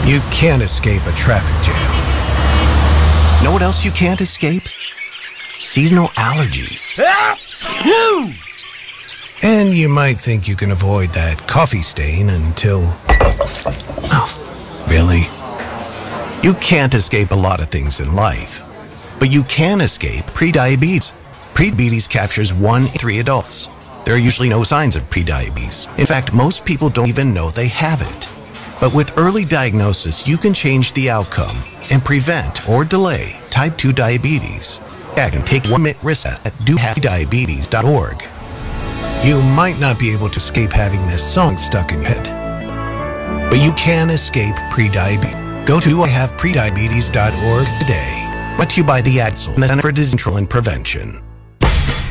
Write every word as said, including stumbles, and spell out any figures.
You can't escape a traffic jam. Know what else you can't escape? Seasonal allergies. And you might think you can avoid that coffee stain until... Oh, really? You can't escape a lot of things in life, but you can escape prediabetes. Prediabetes captures one in three adults. There are usually no signs of prediabetes. In fact, most people don't even know they have it. But with early diagnosis, you can change the outcome and prevent or delay type two diabetes. You can take one minute risk at do have diabetes dot org. You might not be able to escape having this song stuck in your head, but you can escape prediabetes. Go to I have prediabetes dot org today. Brought to you by the A D S L and the Center for Disease Control and Prevention.